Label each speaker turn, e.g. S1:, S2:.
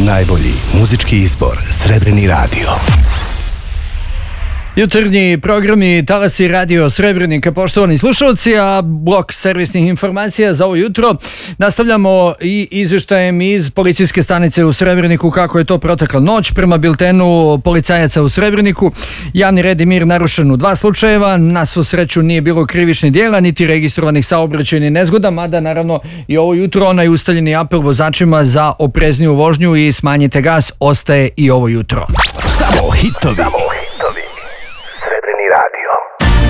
S1: Najbolji muzički izbor Srebrni radio.
S2: Jutarnji programi Talasi radio Srebrenika, poštovani slušalci, a blok servisnih informacija za ovo jutro nastavljamo i izvještajem iz policijske stanice u Srebreniku kako je to protekla noć. Prema biltenu policajaca u Srebreniku, javni red i mir narušen u 2 slučajeva. Na svu sreću nije bilo krivičnih dijela niti registrovanih saobraćajnih nezgoda, mada naravno i ovo jutro onaj ustaljeni apel vozačima za oprezniju vožnju i smanjite gas ostaje i ovo jutro.
S1: Samo hitovi.